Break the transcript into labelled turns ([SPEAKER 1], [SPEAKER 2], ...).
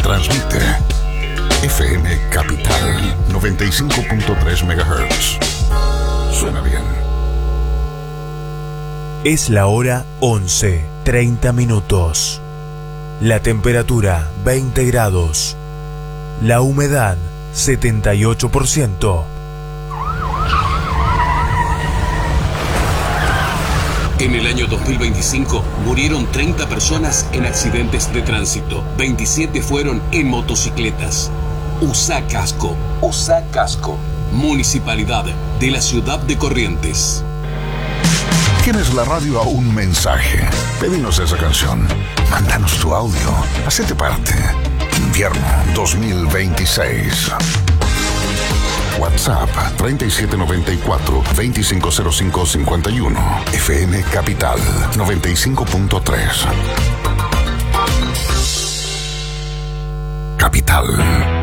[SPEAKER 1] Transmite FM Capital 95.3 MHz. Suena bien.
[SPEAKER 2] Es la hora 11:30. La temperatura 20 grados. La humedad 78%.
[SPEAKER 3] En el año 2025 murieron 30 personas en accidentes de tránsito. 27 fueron en motocicletas. Usa casco. Usa casco. Municipalidad de la Ciudad de Corrientes.
[SPEAKER 1] ¿Tienes la radio a un mensaje? Pedinos esa canción. Mándanos tu audio. Hacete parte. Invierno 2026. WhatsApp 3794-250551. FM Capital 95.3. Capital.